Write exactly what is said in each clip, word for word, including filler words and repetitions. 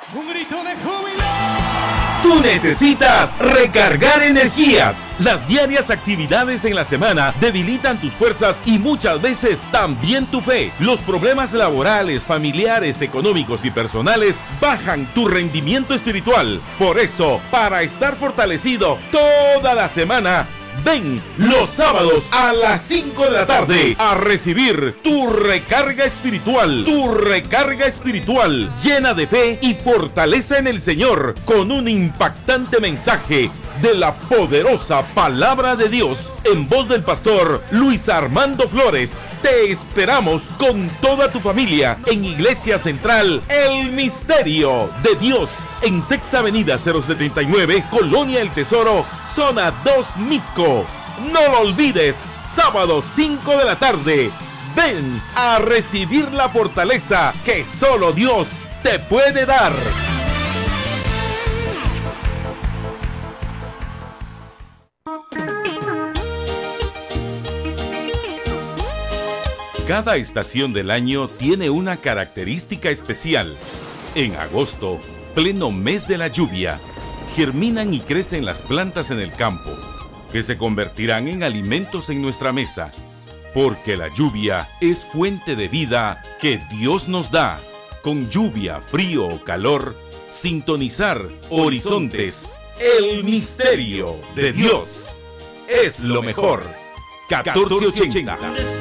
Un grito de júbilo. Tú necesitas recargar energías. Las diarias actividades en la semana debilitan tus fuerzas y muchas veces también tu fe. Los problemas laborales, familiares, económicos y personales bajan tu rendimiento espiritual. Por eso, para estar fortalecido toda la semana, ven los sábados a las cinco de la tarde a recibir tu recarga espiritual, tu recarga espiritual llena de fe y fortaleza en el Señor, con un impactante mensaje de la poderosa palabra de Dios en voz del pastor Luis Armando Flores. Te esperamos con toda tu familia en Iglesia Central El Misterio de Dios, en Sexta Avenida cero setenta y nueve, Colonia El Tesoro, Zona dos, Misco. No lo olvides, sábado cinco de la tarde. Ven a recibir la fortaleza que solo Dios te puede dar. Cada estación del año tiene una característica especial. En agosto, pleno mes de la lluvia, germinan y crecen las plantas en el campo, que se convertirán en alimentos en nuestra mesa, porque la lluvia es fuente de vida que Dios nos da. Con lluvia, frío o calor, sintonizar Horizontes, el misterio de Dios. Es lo mejor. catorce ochenta.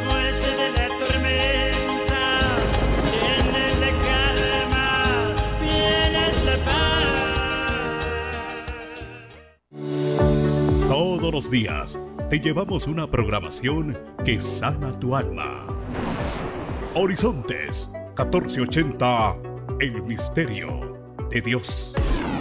Todos los días te llevamos una programación que sana tu alma. Horizontes catorce ochenta, el misterio de Dios.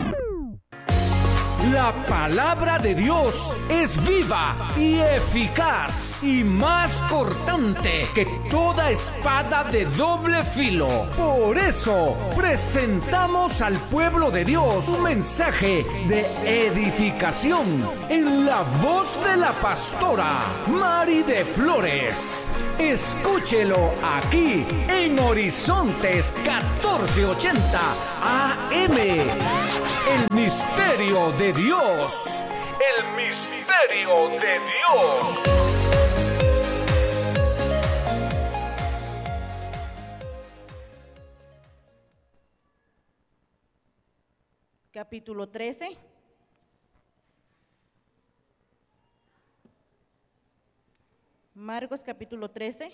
La palabra de Dios es viva y eficaz y más cortante que toda espada de doble filo. Por eso presentamos al pueblo de Dios un mensaje de edificación en la voz de la pastora Mari de Flores. Escúchelo aquí en Horizontes catorce ochenta A M. El misterio de Dios. El misterio de Dios. Capítulo trece. Marcos capítulo trece.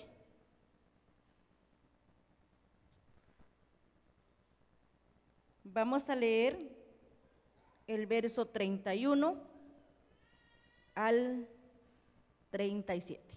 Vamos a leer el verso treinta y uno al treinta y siete.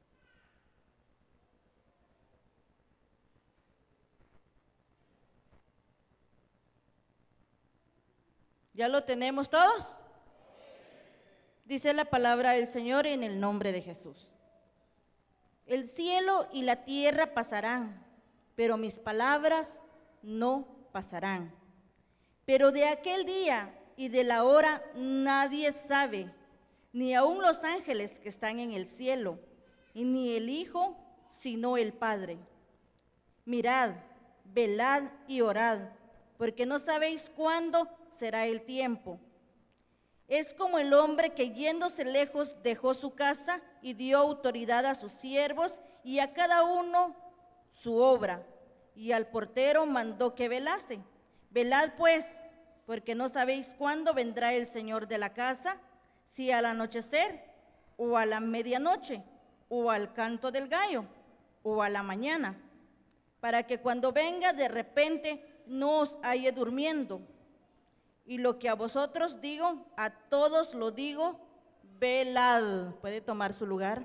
¿Ya lo tenemos todos? Dice la palabra del Señor en el nombre de Jesús. El cielo y la tierra pasarán, pero mis palabras no pasarán. Pero de aquel día y de la hora nadie sabe, ni aun los ángeles que están en el cielo, y ni el Hijo, sino el Padre. Mirad, velad y orad, porque no sabéis cuándo será el tiempo. Es como el hombre que yéndose lejos dejó su casa y dio autoridad a sus siervos y a cada uno su obra, y al portero mandó que velase. Velad pues, porque no sabéis cuándo vendrá el Señor de la casa, si al anochecer, o a la medianoche, o al canto del gallo, o a la mañana, para que cuando venga de repente no os halle durmiendo. Y lo que a vosotros digo, a todos lo digo, velad. ¿Puede tomar su lugar?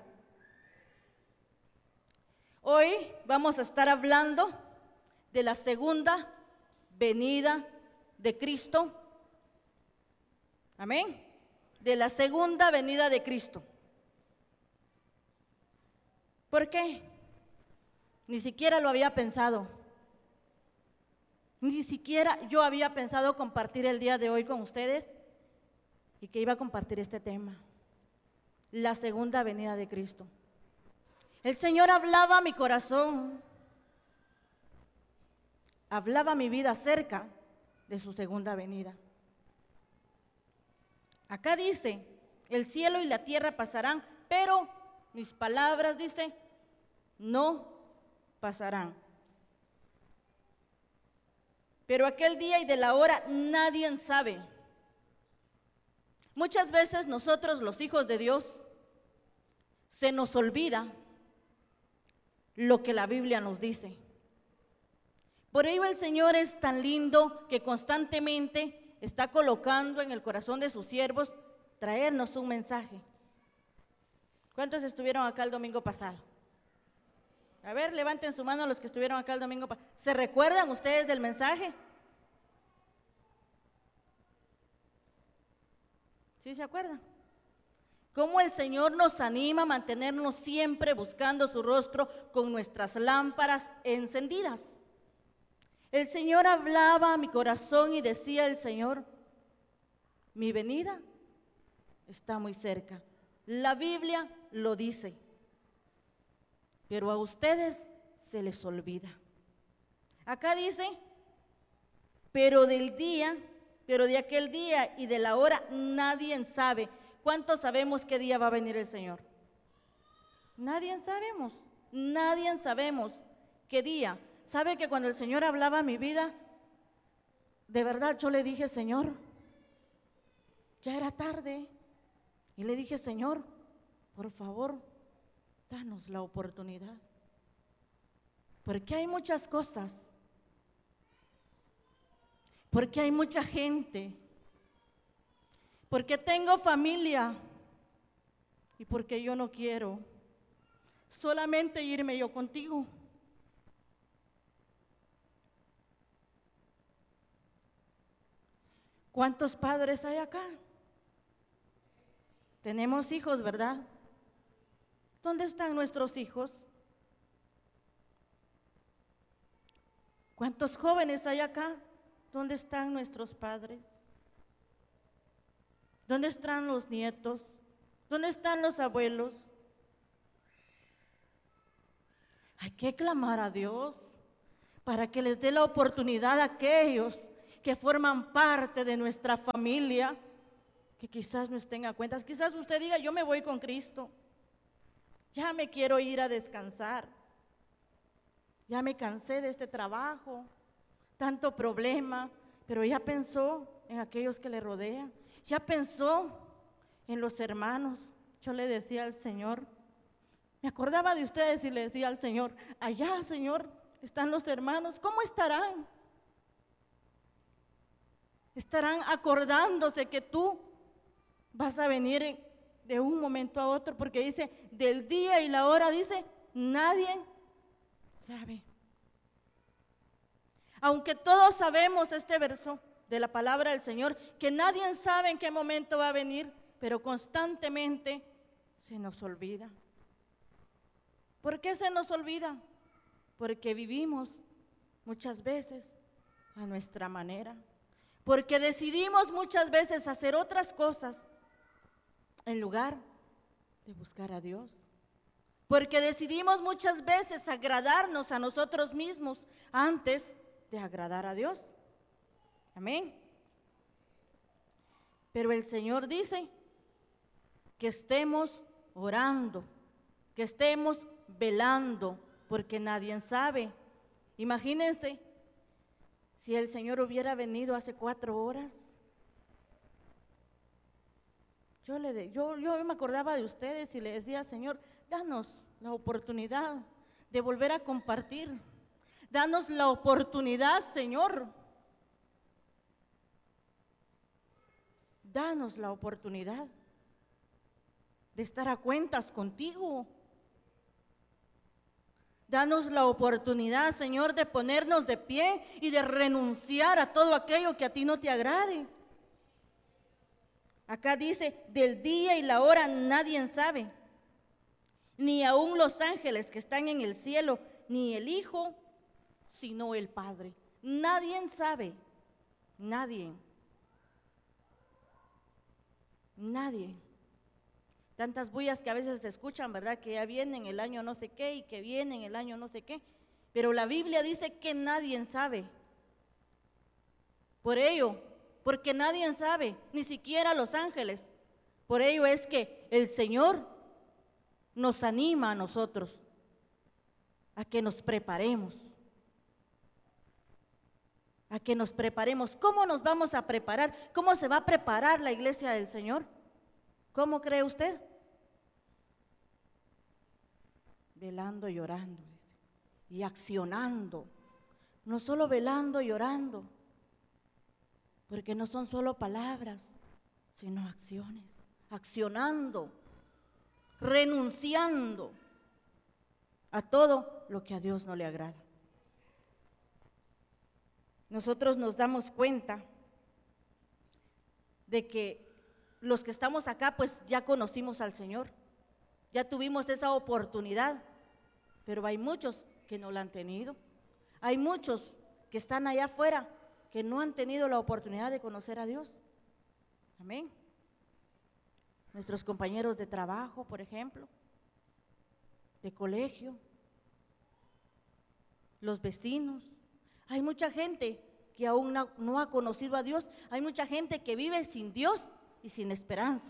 Hoy vamos a estar hablando de la segunda venida de Cristo. Amén. De la segunda venida de Cristo. ¿Por qué? Ni siquiera lo había pensado. Ni siquiera yo había pensado compartir el día de hoy con ustedes y que iba a compartir este tema. La segunda venida de Cristo. El Señor hablaba a mi corazón, hablaba a mi vida acerca de su segunda venida. Acá dice, el cielo y la tierra pasarán, pero mis palabras, dice, no pasarán. Pero aquel día y de la hora nadie sabe. Muchas veces nosotros, los hijos de Dios, se nos olvida lo que la Biblia nos dice. Por ello el Señor es tan lindo que constantemente está colocando en el corazón de sus siervos traernos un mensaje. ¿Cuántos estuvieron acá el domingo pasado? A ver, levanten su mano los que estuvieron acá el domingo pasado. ¿Se recuerdan ustedes del mensaje? ¿Sí se acuerdan? Cómo el Señor nos anima a mantenernos siempre buscando su rostro con nuestras lámparas encendidas. El Señor hablaba a mi corazón y decía el Señor, mi venida está muy cerca. La Biblia lo dice, pero a ustedes se les olvida. Acá dice, pero del día, pero de aquel día y de la hora nadie sabe. ¿Cuántos sabemos qué día va a venir el Señor? Nadie sabemos, nadie sabemos qué día. ¿Sabe que cuando el Señor hablaba a mi vida, de verdad yo le dije, Señor, ya era tarde? Y le dije, Señor, por favor, danos la oportunidad. Porque hay muchas cosas, porque hay mucha gente, porque tengo familia y porque yo no quiero solamente irme yo contigo. ¿Cuántos padres hay acá? Tenemos hijos, ¿verdad? ¿Dónde están nuestros hijos? ¿Cuántos jóvenes hay acá? ¿Dónde están nuestros padres? ¿Dónde están los nietos? ¿Dónde están los abuelos? Hay que clamar a Dios para que les dé la oportunidad a aquellos que forman parte de nuestra familia, que quizás no estén a cuentas. Quizás usted diga, yo me voy con Cristo, ya me quiero ir a descansar, ya me cansé de este trabajo, tanto problema, pero ya pensó en aquellos que le rodean, ya pensó en los hermanos. Yo le decía al Señor, me acordaba de ustedes y le decía al Señor, allá, Señor, están los hermanos, ¿cómo estarán? Estarán acordándose que tú vas a venir de un momento a otro, porque dice, del día y la hora, dice, nadie sabe. Aunque todos sabemos este verso de la palabra del Señor, que nadie sabe en qué momento va a venir, pero constantemente se nos olvida. ¿Por qué se nos olvida? Porque vivimos muchas veces a nuestra manera, porque decidimos muchas veces hacer otras cosas en lugar de buscar a Dios, porque decidimos muchas veces agradarnos a nosotros mismos antes de agradar a Dios. Amén. Pero el Señor dice que estemos orando, que estemos velando, porque nadie sabe. Imagínense si el Señor hubiera venido hace cuatro horas. Yo, le de, yo, yo me acordaba de ustedes y le decía, Señor, danos la oportunidad de volver a compartir. Danos la oportunidad, Señor. Danos la oportunidad de estar a cuentas contigo. Danos la oportunidad, Señor, de ponernos de pie y de renunciar a todo aquello que a ti no te agrade. Acá dice, del día y la hora nadie sabe, ni aun los ángeles que están en el cielo, ni el Hijo, sino el Padre. Nadie sabe, nadie, nadie. Tantas bullas que a veces se escuchan, ¿verdad? Que ya viene en el año no sé qué y que viene en el año no sé qué. Pero la Biblia dice que nadie sabe. Por ello, porque nadie sabe, ni siquiera los ángeles. Por ello es que el Señor nos anima a nosotros a que nos preparemos. A que nos preparemos. ¿Cómo nos vamos a preparar? ¿Cómo se va a preparar la iglesia del Señor? ¿Cómo cree usted? Velando y orando, dice, y accionando. No solo velando y orando, porque no son solo palabras, sino acciones. Accionando, renunciando a todo lo que a Dios no le agrada. Nosotros nos damos cuenta de que los que estamos acá pues ya conocimos al Señor, ya tuvimos esa oportunidad, pero hay muchos que no la han tenido. Hay muchos que están allá afuera que no han tenido la oportunidad de conocer a Dios. Amén. Nuestros compañeros de trabajo, por ejemplo, de colegio, los vecinos. Hay mucha gente que aún no, no ha conocido a Dios. Hay mucha gente que vive sin Dios y sin esperanza.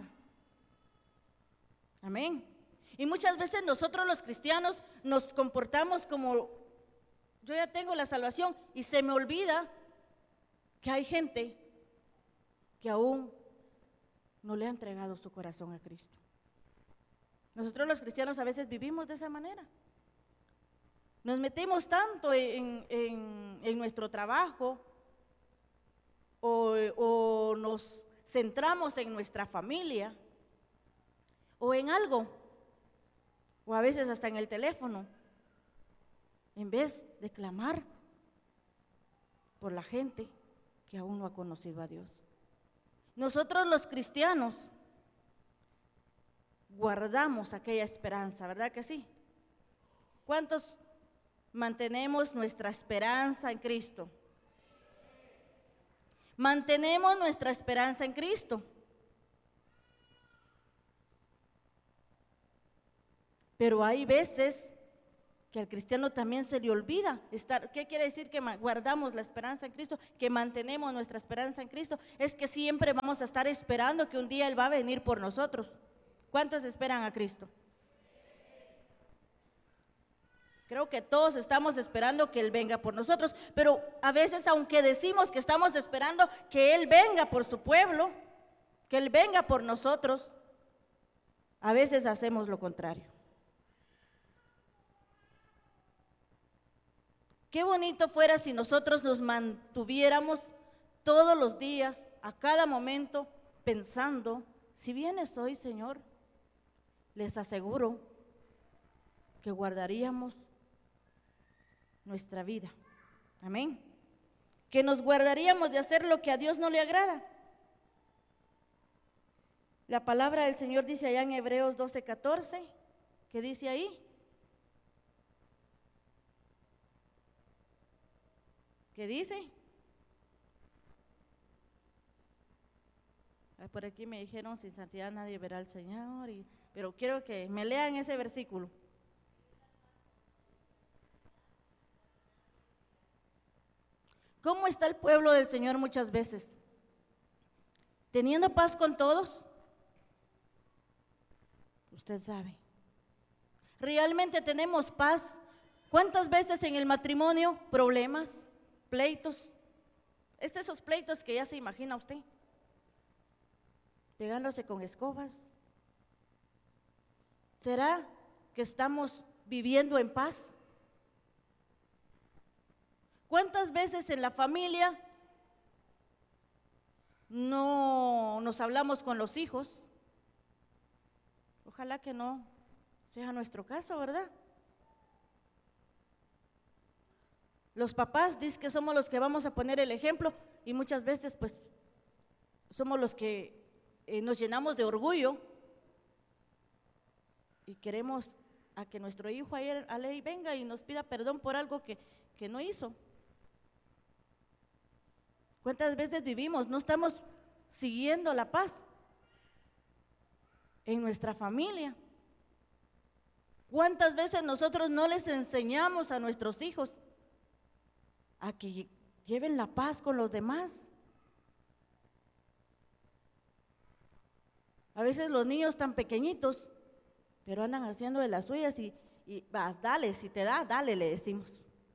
Amén. Y muchas veces nosotros los cristianos nos comportamos como: yo ya tengo la salvación, y se me olvida que hay gente que aún no le ha entregado su corazón a Cristo. Nosotros los cristianos a veces vivimos de esa manera. Nos metemos tanto en, en, en nuestro trabajo o, o nos centramos en nuestra familia o en algo, o a veces hasta en el teléfono, en vez de clamar por la gente que aún no ha conocido a Dios. Nosotros los cristianos guardamos aquella esperanza, ¿verdad que sí? ¿Cuántos mantenemos nuestra esperanza en Cristo? Mantenemos nuestra esperanza en Cristo. Pero hay veces que al cristiano también se le olvida estar. ¿Qué quiere decir que guardamos la esperanza en Cristo? Que mantenemos nuestra esperanza en Cristo. Es que siempre vamos a estar esperando que un día Él va a venir por nosotros. ¿Cuántos esperan a Cristo? Creo que todos estamos esperando que Él venga por nosotros, pero a veces, aunque decimos que estamos esperando que Él venga por su pueblo, que Él venga por nosotros, a veces hacemos lo contrario. Qué bonito fuera si nosotros nos mantuviéramos todos los días, a cada momento, pensando: si vienes hoy, Señor, les aseguro que guardaríamos nuestra vida. Amén. Que nos guardaríamos de hacer lo que a Dios no le agrada. La palabra del Señor dice allá en Hebreos doce catorce, ¿qué dice ahí? ¿Qué dice? Por aquí me dijeron: sin santidad nadie verá al Señor, y, pero quiero que me lean ese versículo. ¿Cómo está el pueblo del Señor muchas veces? ¿Teniendo paz con todos? Usted sabe. ¿Realmente tenemos paz? ¿Cuántas veces en el matrimonio problemas, pleitos? Es esos pleitos que ya se imagina usted, pegándose con escobas. ¿Será que estamos viviendo en paz? ¿Cuántas veces en la familia no nos hablamos con los hijos? Ojalá que no sea nuestro caso, ¿verdad? Los papás dicen que somos los que vamos a poner el ejemplo, y muchas veces pues somos los que eh, nos llenamos de orgullo y queremos a que nuestro hijo ahí venga y nos pida perdón por algo que, que no hizo. ¿Cuántas veces vivimos? No estamos siguiendo la paz en nuestra familia. ¿Cuántas veces nosotros no les enseñamos a nuestros hijos a que lleven la paz con los demás? A veces los niños tan pequeñitos, pero andan haciendo de las suyas y, y va, dale, si te da, dale, le decimos.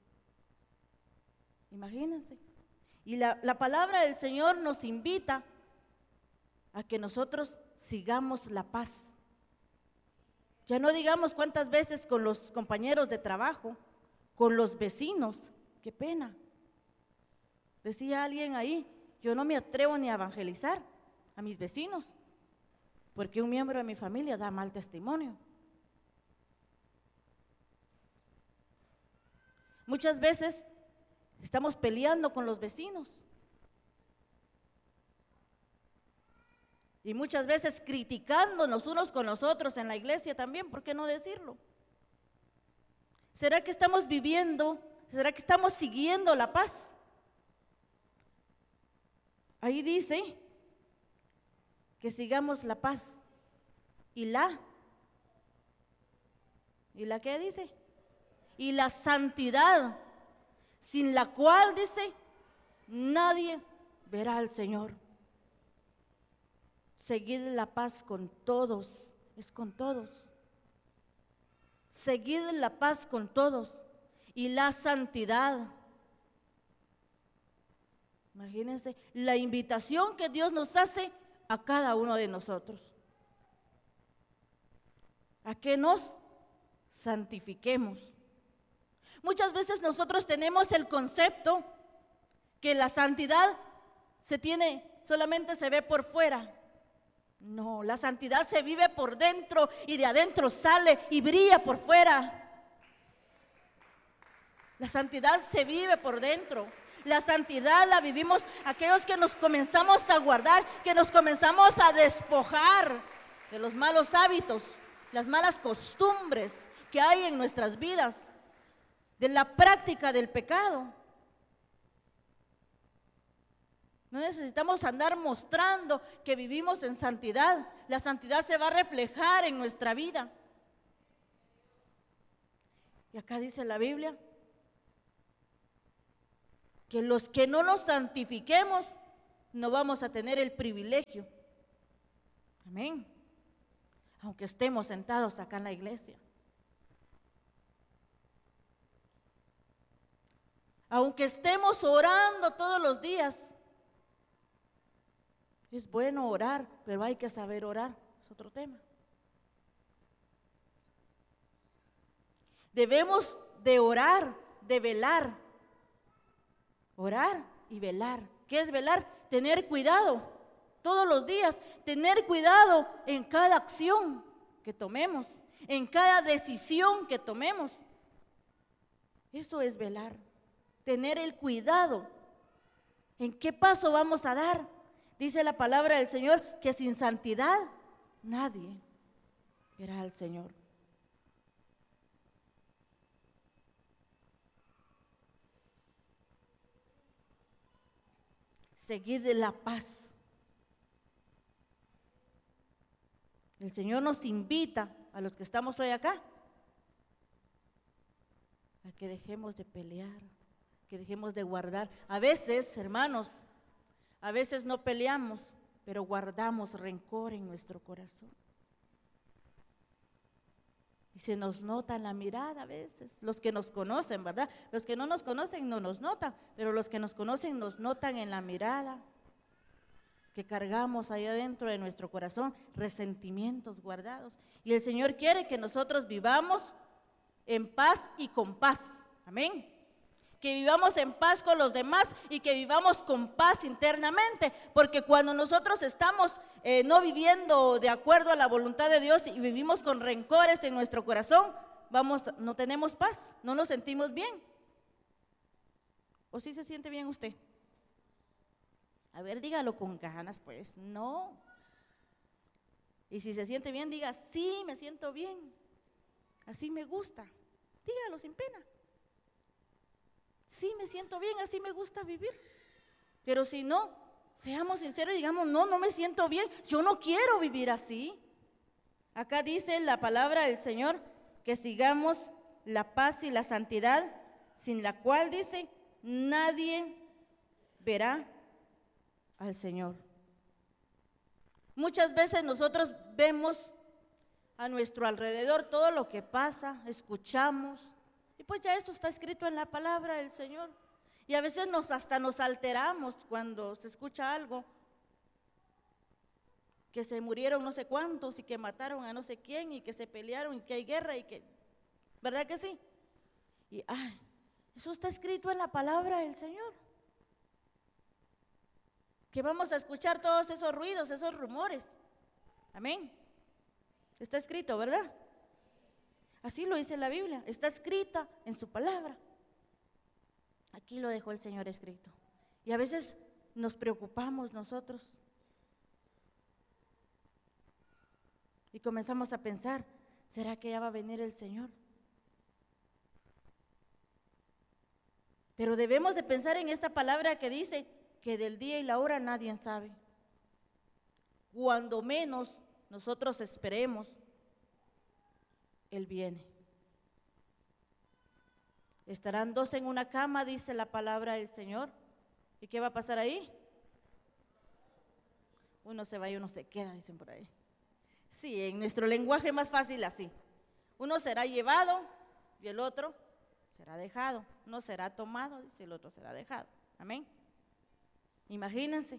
Imagínense. Y la, la palabra del Señor nos invita a que nosotros sigamos la paz. Ya no digamos cuántas veces con los compañeros de trabajo, con los vecinos, qué pena. Decía alguien ahí, yo no me atrevo ni a evangelizar a mis vecinos, porque un miembro de mi familia da mal testimonio. Muchas veces estamos peleando con los vecinos. Y muchas veces criticándonos unos con los otros en la iglesia también, ¿por qué no decirlo? ¿Será que estamos viviendo, será que estamos siguiendo la paz? Ahí dice que sigamos la paz. ¿Y la? ¿Y la qué dice? Y la santidad, sin la cual, dice, nadie verá al Señor. Seguid la paz con todos, es con todos. Seguid la paz con todos y la santidad. Imagínense la invitación que Dios nos hace a cada uno de nosotros. A que nos santifiquemos. Muchas veces nosotros tenemos el concepto que la santidad se tiene, solamente se ve por fuera. No, la santidad se vive por dentro y de adentro sale y brilla por fuera. La santidad se vive por dentro. La santidad la vivimos aquellos que nos comenzamos a guardar, que nos comenzamos a despojar de los malos hábitos, las malas costumbres que hay en nuestras vidas, de la práctica del pecado. No necesitamos andar mostrando que vivimos en santidad. La santidad se va a reflejar en nuestra vida. Y acá dice la Biblia que los que no nos santifiquemos no vamos a tener el privilegio. Amén. Aunque estemos sentados acá en la iglesia. Aunque estemos orando todos los días. Es bueno orar, pero hay que saber orar, es otro tema. Debemos de orar, de velar. Orar y velar. ¿Qué es velar? Tener cuidado todos los días, tener cuidado en cada acción que tomemos, en cada decisión que tomemos. Eso es velar, tener el cuidado. ¿En qué paso vamos a dar? Dice la palabra del Señor que sin santidad nadie verá al Señor. Seguid la paz. El Señor nos invita a los que estamos hoy acá a que dejemos de pelear, que dejemos de guardar. A veces, hermanos, a veces no peleamos, pero guardamos rencor en nuestro corazón. Y se nos nota en la mirada a veces, los que nos conocen, ¿verdad? Los que no nos conocen no nos notan, pero los que nos conocen nos notan en la mirada, que cargamos ahí adentro de nuestro corazón resentimientos guardados. Y el Señor quiere que nosotros vivamos en paz y con paz, amén. Que vivamos en paz con los demás y que vivamos con paz internamente, porque cuando nosotros estamos eh, no viviendo de acuerdo a la voluntad de Dios y vivimos con rencores en nuestro corazón, vamos, no tenemos paz, no nos sentimos bien. ¿O sí se siente bien usted? A ver, dígalo con ganas, pues, no. Y si se siente bien, diga, sí, me siento bien, así me gusta, dígalo sin pena. Sí, me siento bien, así me gusta vivir. Pero si no, seamos sinceros y digamos, no, no me siento bien, yo no quiero vivir así. Acá dice la palabra del Señor que sigamos la paz y la santidad, sin la cual, dice, nadie verá al Señor. Muchas veces nosotros vemos a nuestro alrededor todo lo que pasa, escuchamos, y pues ya esto está escrito en la palabra del Señor. Y a veces nos hasta nos alteramos cuando se escucha algo, que se murieron no sé cuántos y que mataron a no sé quién y que se pelearon y que hay guerra y que, ¿verdad que sí? Y ay, eso está escrito en la palabra del Señor. Que vamos a escuchar todos esos ruidos, esos rumores. Amén. Está escrito, ¿verdad? Así lo dice la Biblia, está escrita en su palabra. Aquí lo dejó el Señor escrito. Y a veces nos preocupamos nosotros. Y comenzamos a pensar, ¿será que ya va a venir el Señor? Pero debemos de pensar en esta palabra que dice que del día y la hora nadie sabe. Cuando menos nosotros esperemos, Él viene. Estarán dos en una cama, dice la palabra del Señor. ¿Y qué va a pasar ahí? Uno se va y uno se queda, dicen por ahí. Sí, en nuestro lenguaje es más fácil así. Uno será llevado y el otro será dejado. Uno será tomado y el otro será dejado. Amén. Imagínense.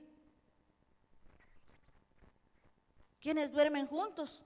¿Quiénes duermen juntos?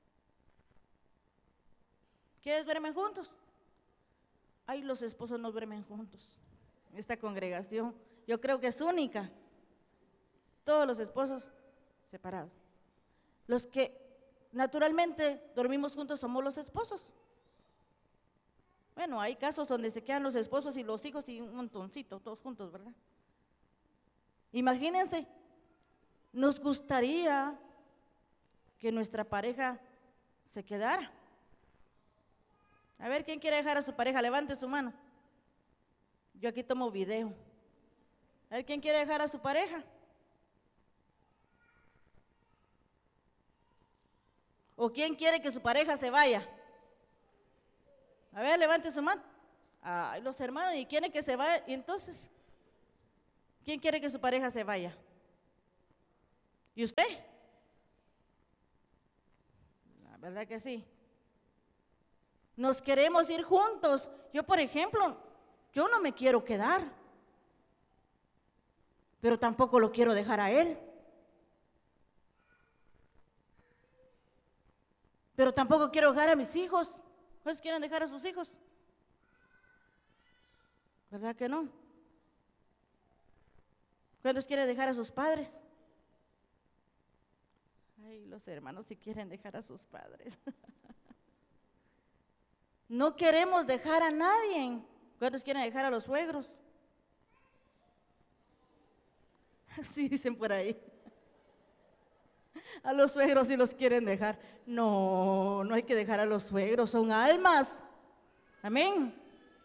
¿Quiénes duermen juntos? Ay, los esposos no duermen juntos. Esta congregación, yo creo que es única. Todos los esposos separados. Los que naturalmente dormimos juntos somos los esposos. Bueno, hay casos donde se quedan los esposos y los hijos y un montoncito, todos juntos, ¿verdad? Imagínense, nos gustaría que nuestra pareja se quedara. A ver, ¿quién quiere dejar a su pareja? Levante su mano. Yo aquí tomo video. A ver, ¿quién quiere dejar a su pareja? ¿O quién quiere que su pareja se vaya? A ver, levante su mano. Ay, los hermanos, ¿y quieren que se vaya? Y entonces, ¿quién quiere que su pareja se vaya? ¿Y usted? La verdad que sí. Nos queremos ir juntos. Yo, por ejemplo, yo no me quiero quedar, pero tampoco lo quiero dejar a él. Pero tampoco quiero dejar a mis hijos. ¿Cuántos quieren dejar a sus hijos? ¿Verdad que no? ¿Cuántos quieren dejar a sus padres? Ay, los hermanos sí quieren dejar a sus padres. No queremos dejar a nadie. ¿Cuántos quieren dejar a los suegros? Sí, dicen por ahí. A los suegros sí los quieren dejar. No, no hay que dejar a los suegros, son almas. Amén.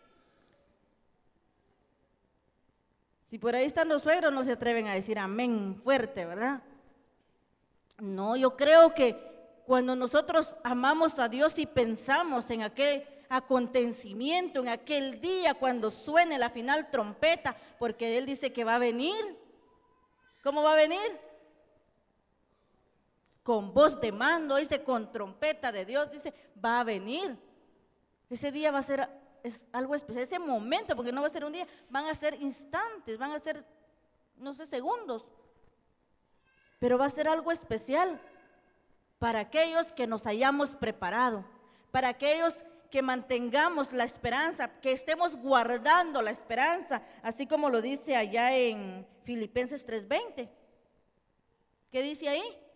Si por ahí están los suegros, no se atreven a decir amén fuerte, ¿verdad? No, yo creo que cuando nosotros amamos a Dios y pensamos en aquel acontecimiento, en aquel día cuando suene la final trompeta, porque Él dice que va a venir. ¿Cómo va a venir? Con voz de mando, dice, con trompeta de Dios, dice, va a venir. Ese día va a ser es algo especial, ese momento, porque no va a ser un día, van a ser instantes, van a ser, no sé, segundos, pero va a ser algo especial para aquellos que nos hayamos preparado, para aquellos que mantengamos la esperanza, que estemos guardando la esperanza, así como lo dice allá en Filipenses tres veinte. ¿Qué dice ahí?